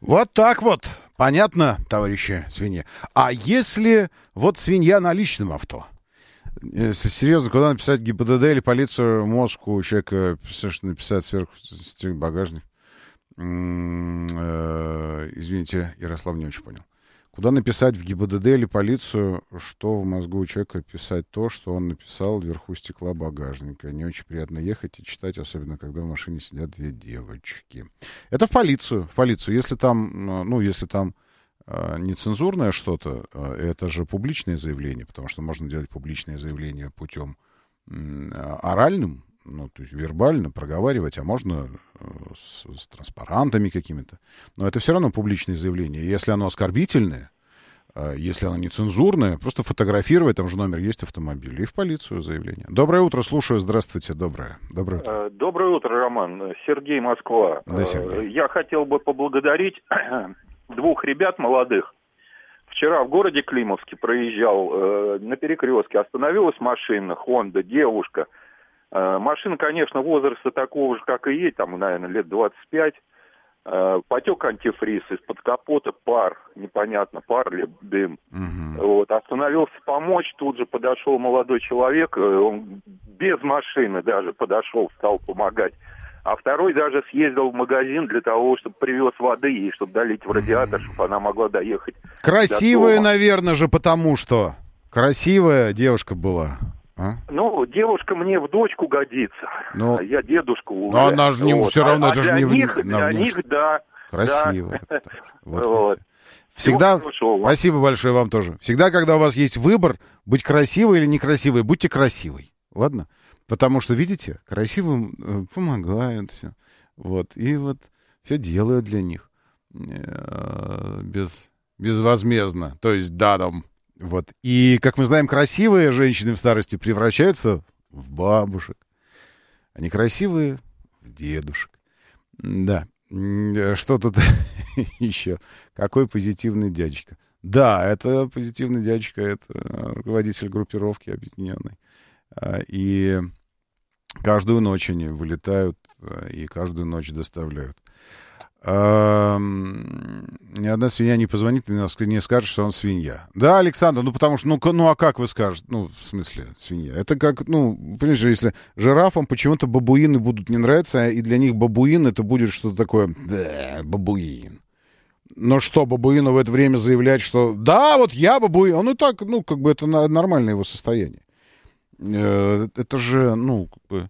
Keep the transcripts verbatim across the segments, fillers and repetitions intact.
Вот так вот. Понятно, товарищи свиньи. А если вот свинья на личном авто? Если серьезно, куда написать ГИБДД или полицию, мозг у человека написать сверху багажник? Извините, Ярослав не очень понял. Куда написать в ГИБДД или полицию, что в мозгу у человека писать то, что он написал вверху стекла багажника? Не очень приятно ехать и читать, особенно когда в машине сидят две девочки. Это в полицию, в полицию. Если там, ну, если там э, нецензурное что-то, э, это же публичное заявление, потому что можно делать публичное заявление путем э, оральным, ну, то есть вербально проговаривать, а можно э, с, с транспарантами какими-то. Но это все равно публичное заявление. Если оно оскорбительное, э, если оно нецензурное, просто фотографировать, там же номер есть автомобиля, и в полицию заявление. Доброе утро, слушаю. Здравствуйте, доброе. Доброе утро. Доброе утро, Роман. Сергей, Москва. Да, Сергей. Я хотел бы поблагодарить двух ребят молодых. Вчера в городе Климовске проезжал, э, на перекрестке остановилась машина, Honda, девушка. Машина, конечно, возраста такого же, как и ей, там, наверное, лет двадцать пять. Потек антифриз, из-под капота пар, непонятно, пар или дым. Угу. Вот, остановился помочь, тут же подошел молодой человек, он без машины даже подошел, стал помогать. А второй даже съездил в магазин для того, чтобы привез воды ей, чтобы долить в радиатор, чтобы она могла доехать. Красивая, до наверное же, потому что красивая девушка была. А? Ну, девушка мне в дочку годится. Ну, а я дедушка уже. Но она же не, вот. Все равно, а, это а же не... Них, в... для них, да. Красиво. Да. Вот, вот. Всегда... Спасибо большое вам тоже. Всегда, когда у вас есть выбор, быть красивой или некрасивой, будьте красивой. Ладно? Потому что, видите, красивым помогают все. Вот. И вот все делают для них. Без... Безвозмездно. То есть даром. Вот. И, как мы знаем, красивые женщины в старости превращаются в бабушек, а некрасивые — в дедушек. Да. Что тут еще? Какой позитивный дядечка? Да, это позитивный дядечка, это руководитель группировки объединенной. И каждую ночь они вылетают и каждую ночь доставляют. А, ни одна свинья не позвонит и не скажет, что он свинья. Да, Александр, ну потому что, ну, ну а как вы скажете? Ну, в смысле, свинья. Это как, ну, понимаешь, если жирафам почему-то бабуины будут не нравиться, и для них бабуин это будет что-то такое, да, бабуин. Но что, бабуину в это время заявлять, что да, вот я бабуин, он и так, ну, как бы это нормальное его состояние. Это же, ну, как бы,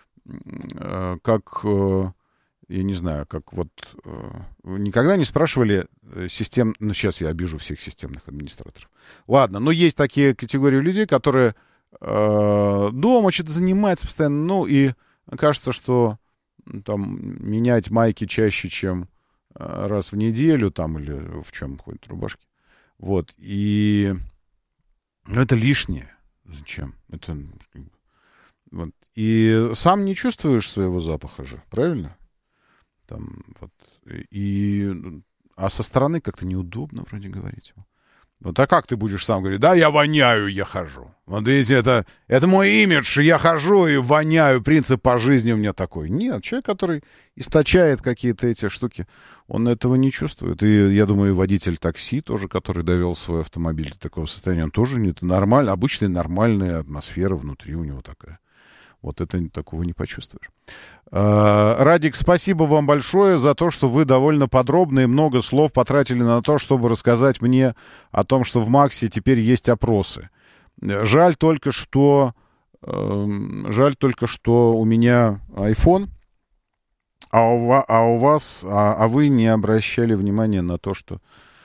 как... Я не знаю, как вот... Э, вы никогда не спрашивали систем... Ну, сейчас я обижу всех системных администраторов. Ладно, но есть такие категории людей, которые э, дома что-то занимаются постоянно, ну, и кажется, что там менять майки чаще, чем э, раз в неделю, там, или в чем ходят рубашки. Вот, и... Ну, это лишнее. Зачем? Это... Вот. И сам не чувствуешь своего запаха же, правильно? Там, вот, и, а со стороны как-то неудобно вроде говорить. Вот, а как ты будешь сам говорить? Да, я воняю, я хожу. Вот видите, это, это мой имидж, я хожу и воняю, принцип по жизни у меня такой. Нет, человек, который источает какие-то эти штуки, он этого не чувствует. И я думаю, водитель такси тоже, который довел свой автомобиль до такого состояния, он тоже не... Это нормально, обычная нормальная атмосфера внутри у него такая. Вот это такого не почувствуешь. Радик, спасибо вам большое за то, что вы довольно подробно и много слов потратили на то, чтобы рассказать мне о том, что в Максе теперь есть опросы. Жаль только, что, жаль только, что у меня iPhone, а у, а у вас, а, а вы не обращали внимания на то, что,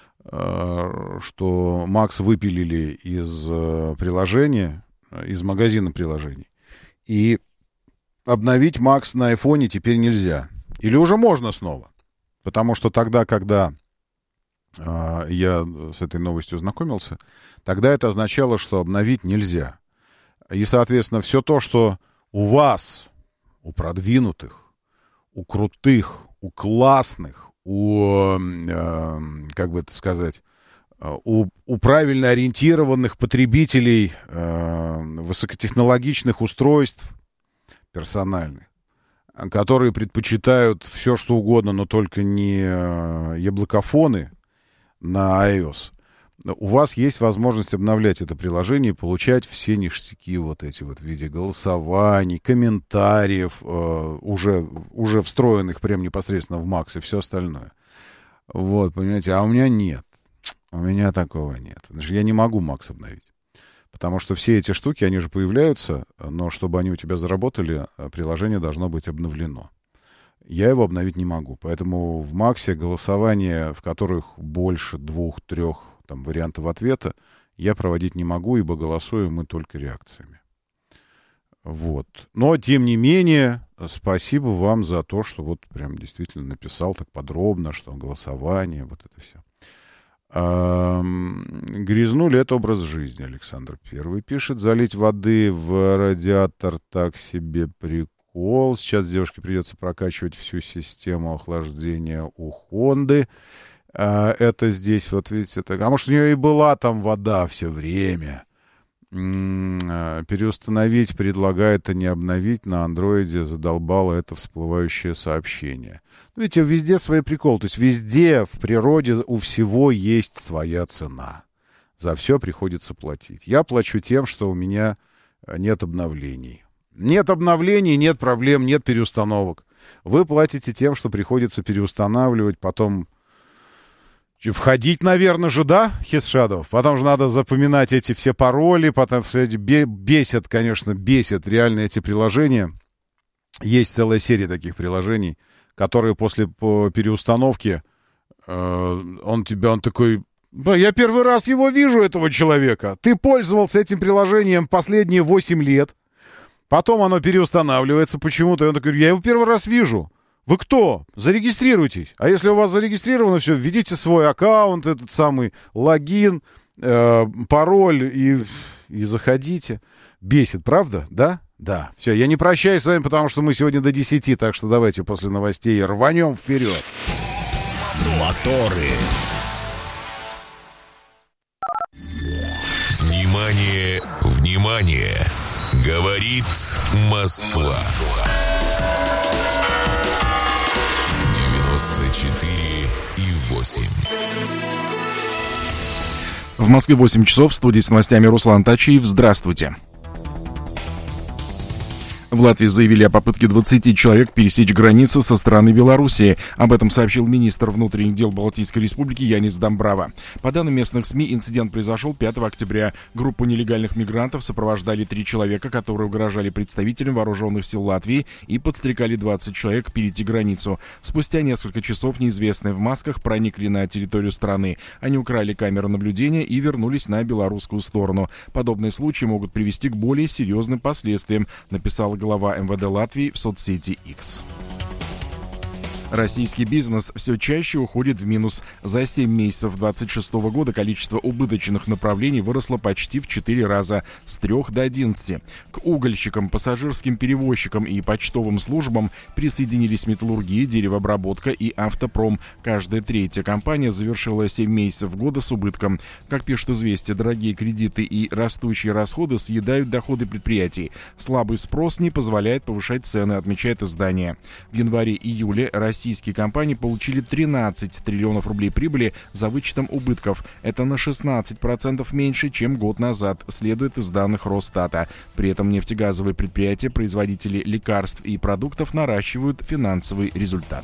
что Макс выпилили из приложения, из магазина приложений. И обновить Макс на айфоне теперь нельзя. Или уже можно снова. Потому что тогда, когда э, я с этой новостью знакомился, тогда это означало, что обновить нельзя. И, соответственно, все то, что у вас, у продвинутых, у крутых, у классных, у, э, как бы это сказать, У, у правильно ориентированных потребителей э, высокотехнологичных устройств персональных, которые предпочитают все, что угодно, но только не яблокофоны на iOS, у вас есть возможность обновлять это приложение и получать все ништяки вот эти вот в виде голосований, комментариев, э, уже, уже встроенных прям непосредственно в Max и все остальное. Вот, понимаете, а у меня нет. У меня такого нет. Потому что я не могу Max обновить. Потому что все эти штуки, они же появляются, но чтобы они у тебя заработали, приложение должно быть обновлено. Я его обновить не могу. Поэтому в Максе голосования, в которых больше двух-трех там, вариантов ответа, я проводить не могу, ибо голосуем мы только реакциями. Вот. Но, тем не менее, спасибо вам за то, что вот прям действительно написал так подробно, что голосование, вот это все. Грязнули — это образ жизни, Александр Первый пишет. Залить воды в радиатор так себе прикол. Сейчас девушке придется прокачивать всю систему охлаждения у Хонды. А, это здесь, вот видите, так. А может, у нее и была там вода все время. М-м, переустановить предлагает, а не обновить. На андроиде задолбало это всплывающее сообщение. Видите, везде свои приколы. То есть везде в природе у всего есть своя цена. За все приходится платить. Я плачу тем, что у меня нет обновлений. Нет обновлений, нет проблем, нет переустановок. Вы платите тем, что приходится переустанавливать, потом входить, наверное же, да, Хисшадов? Потом же надо запоминать эти все пароли, потом бесит, конечно, бесит реально эти приложения. Есть целая серия таких приложений, которые после переустановки э, он тебя, он такой... Я первый раз его вижу, этого человека. Ты пользовался этим приложением последние восемь лет. Потом оно переустанавливается почему-то. И он такой, я его первый раз вижу. Вы кто? Зарегистрируйтесь. А если у вас зарегистрировано все, введите свой аккаунт, этот самый логин, э, пароль и, и заходите. Бесит, правда? Да? Да. Все, я не прощаюсь с вами, потому что мы сегодня до десяти, так что давайте после новостей рванем вперед. Моторы. Внимание, внимание! Говорит Москва. девяносто четыре и восемь. В Москве восемь часов. В студии с новостями Руслан Тачиев. Здравствуйте. В Латвии заявили о попытке двадцати человек пересечь границу со стороны Белоруссии. Об этом сообщил министр внутренних дел Балтийской республики Янис Домбрава. По данным местных СМИ, инцидент произошел пятого октября. Группу нелегальных мигрантов сопровождали три человека, которые угрожали представителям вооруженных сил Латвии и подстрекали двадцать человек перейти границу. Спустя несколько часов неизвестные в масках проникли на территорию страны. Они украли камеру наблюдения и вернулись на белорусскую сторону. Подобные случаи могут привести к более серьезным последствиям, написал глава эм вэ дэ Латвии в соцсети X. Российский бизнес все чаще уходит в минус. За семь месяцев двадцать шестого года количество убыточных направлений выросло почти в четыре раза, с трёх до одиннадцати. К угольщикам, пассажирским перевозчикам и почтовым службам присоединились металлургия, деревообработка и автопром. Каждая третья компания завершила семь месяцев года с убытком. Как пишет «Известия», дорогие кредиты и растущие расходы съедают доходы предприятий. Слабый спрос не позволяет повышать цены, отмечает издание. В январе-июле Россия Российские компании получили тринадцать триллионов рублей прибыли за вычетом убытков. Это на шестнадцать процентов меньше, чем год назад, следует из данных Росстата. При этом нефтегазовые предприятия, производители лекарств и продуктов наращивают финансовый результат.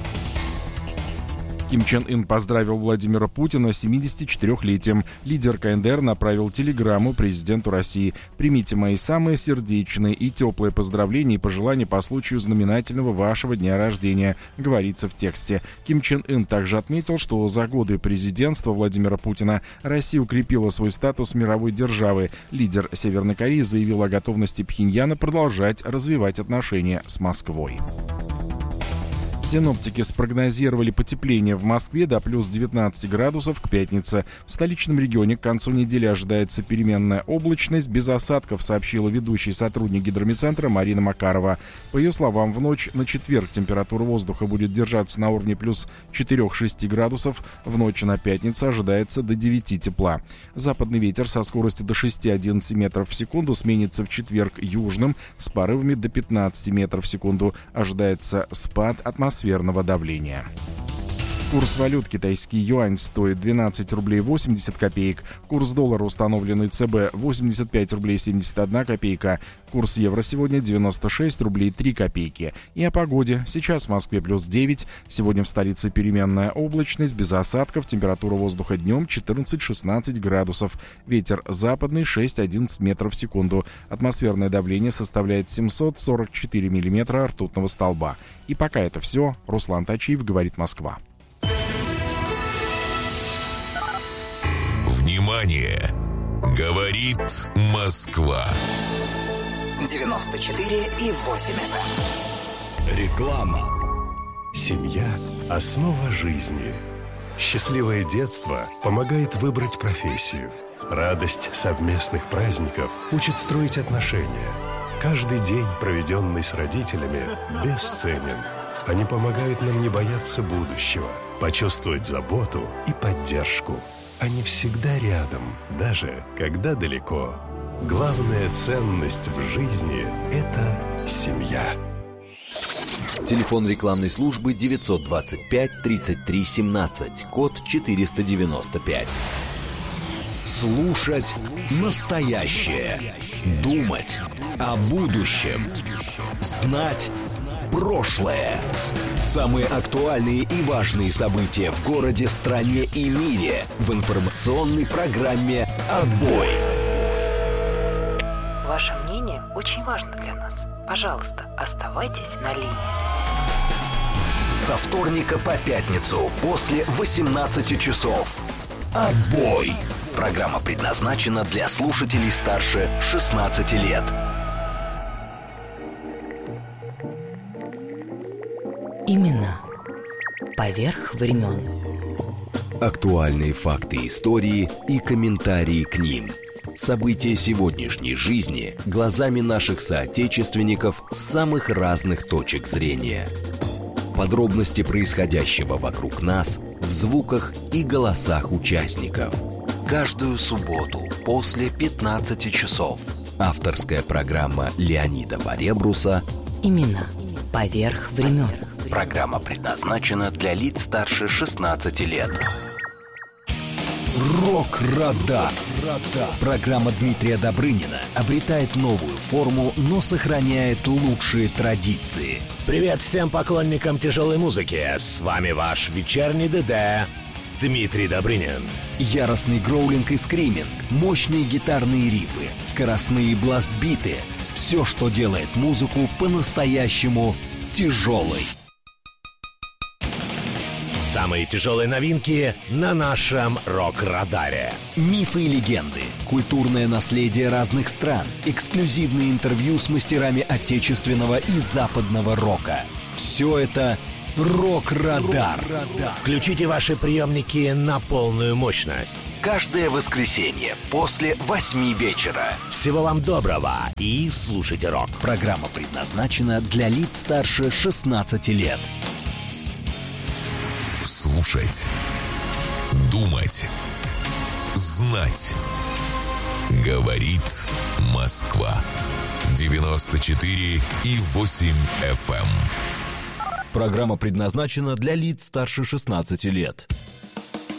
Ким Чен Ын поздравил Владимира Путина с семидесятичетырёхлетием. Лидер ка эн дэ эр направил телеграмму президенту России. «Примите мои самые сердечные и теплые поздравления и пожелания по случаю знаменательного вашего дня рождения», говорится в тексте. Ким Чен Ын также отметил, что за годы президентства Владимира Путина Россия укрепила свой статус мировой державы. Лидер Северной Кореи заявил о готовности Пхеньяна продолжать развивать отношения с Москвой. Синоптики спрогнозировали потепление в Москве до плюс девятнадцать градусов к пятнице. В столичном регионе к концу недели ожидается переменная облачность. Без осадков, сообщила ведущий сотрудник гидрометцентра Марина Макарова. По ее словам, в ночь на четверг температура воздуха будет держаться на уровне плюс четыре-шесть градусов. В ночь на пятницу ожидается до девяти тепла. Западный ветер со скоростью до шести-одиннадцати метров в секунду сменится в четверг южным с порывами до пятнадцати метров в секунду. Ожидается спад атмосферы. атмосферного давления. Курс валют: китайский юань стоит двенадцать рублей восемьдесят копеек. Курс доллара, установленный ЦБ, восемьдесят пять рублей семьдесят одна копейка. Курс евро сегодня девяносто шесть рублей три копейки. И о погоде. Сейчас в Москве плюс девять. Сегодня в столице переменная облачность, без осадков. Температура воздуха днем четырнадцать-шестнадцать градусов. Ветер западный шесть-одиннадцать метров в секунду. Атмосферное давление составляет семьсот сорок четыре миллиметра ртутного столба. И пока это все. Руслан Тачиев, говорит Москва. Внимание! Говорит Москва. девяносто четыре и восемь эф эм. Реклама. Семья – основа жизни. Счастливое детство помогает выбрать профессию. Радость совместных праздников учит строить отношения. Каждый день, проведенный с родителями, бесценен. Они помогают нам не бояться будущего, почувствовать заботу и поддержку. Они всегда рядом, даже когда далеко. Главная ценность в жизни – это семья. Телефон рекламной службы девятьсот двадцать пять тридцать три семнадцать, код четыреста девяносто пять. Слушать настоящее. Думать о будущем. Знать прошлое. Самые актуальные и важные события в городе, стране и мире в информационной программе «Отбой». Ваше мнение очень важно для нас. Пожалуйста, оставайтесь на линии. Со вторника по пятницу после восемнадцати часов. «Отбой». Программа предназначена для слушателей старше шестнадцати лет. Именно поверх времен. Актуальные факты истории и комментарии к ним. События сегодняшней жизни глазами наших соотечественников с самых разных точек зрения. Подробности происходящего вокруг нас в звуках и голосах участников. Каждую субботу после пятнадцати часов. Авторская программа Леонида Баребруса Именно поверх времен. Программа предназначена для лиц старше шестнадцати лет. Рок-радар. Программа Дмитрия Добрынина обретает новую форму, но сохраняет лучшие традиции. Привет всем поклонникам тяжелой музыки. С вами ваш вечерний ДД Дмитрий Добрынин. Яростный гроулинг и скриминг, мощные гитарные рифы, скоростные бласт-биты. Все, что делает музыку по-настоящему тяжелой. Самые тяжелые новинки на нашем рок-радаре. Мифы и легенды, культурное наследие разных стран, эксклюзивные интервью с мастерами отечественного и западного рока. Все это «Рок-радар». Включите ваши приемники на полную мощность. Каждое воскресенье после восьми вечера. Всего вам доброго и слушайте рок. Программа предназначена для лиц старше шестнадцати лет. Слушать, думать, знать. Говорит Москва. девяносто четыре и восемь эф эм. Программа предназначена для лиц старше шестнадцати лет.